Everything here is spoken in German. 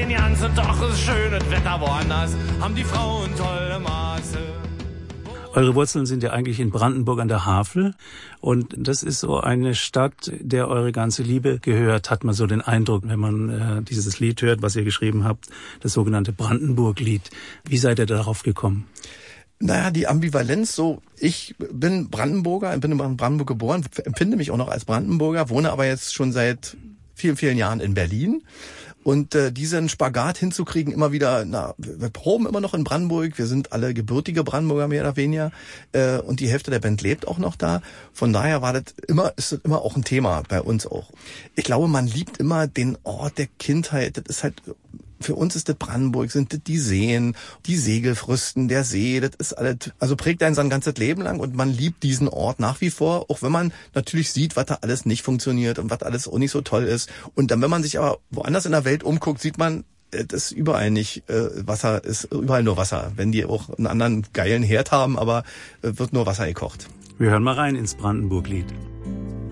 den ganzen Tag ist schönes Wetter woanders, haben die Frauen tolle Maße. Eure Wurzeln sind ja eigentlich in Brandenburg an der Havel und das ist so eine Stadt, der eure ganze Liebe gehört, hat man so den Eindruck, wenn man dieses Lied hört, was ihr geschrieben habt, das sogenannte Brandenburg-Lied. Wie seid ihr darauf gekommen? Naja, die Ambivalenz so, ich bin Brandenburger, bin in Brandenburg geboren, empfinde mich auch noch als Brandenburger, wohne aber jetzt schon seit vielen, vielen Jahren in Berlin. Und diesen Spagat hinzukriegen, immer wieder, wir proben immer noch in Brandenburg, wir sind alle gebürtige Brandenburger mehr oder weniger und die Hälfte der Band lebt auch noch da. Von daher ist das immer auch ein Thema bei uns auch. Ich glaube, man liebt immer den Ort der Kindheit, das ist halt... Für uns ist das Brandenburg, sind das die Seen, die Segelfrüsten, der See, das ist alles, also prägt einen sein ganzes Leben lang und man liebt diesen Ort nach wie vor, auch wenn man natürlich sieht, was da alles nicht funktioniert und was alles auch nicht so toll ist. Und dann, wenn man sich aber woanders in der Welt umguckt, sieht man, das ist überall nicht Wasser, ist überall nur Wasser. Wenn die auch einen anderen geilen Herd haben, aber wird nur Wasser gekocht. Wir hören mal rein ins Brandenburg-Lied.